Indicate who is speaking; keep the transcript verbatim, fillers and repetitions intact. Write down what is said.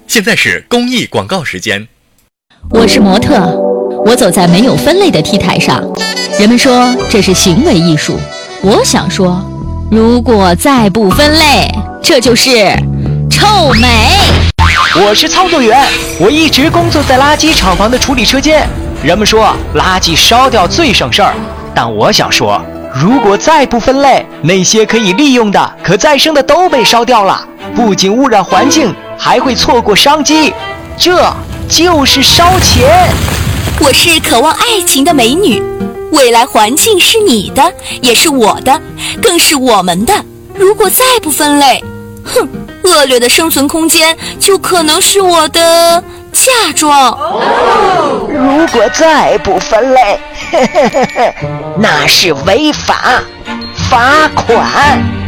Speaker 1: 现在是公益广告时间。
Speaker 2: 我是模特，我走在没有分类的 T 台上，人们说这是行为艺术。我想说，如果再不分类，这就是臭美。
Speaker 3: 我是操作员，我一直工作在垃圾厂房的处理车间。人们说垃圾烧掉最省事儿，但我想说，如果再不分类，那些可以利用的、可再生的都被烧掉了，不仅污染环境，还会错过商机，这就是烧钱。
Speaker 4: 我是渴望爱情的美女，未来环境是你的，也是我的，更是我们的。如果再不分类，哼，恶劣的生存空间就可能是我的嫁妆。
Speaker 3: 如果再不分类，那是违法，罚款。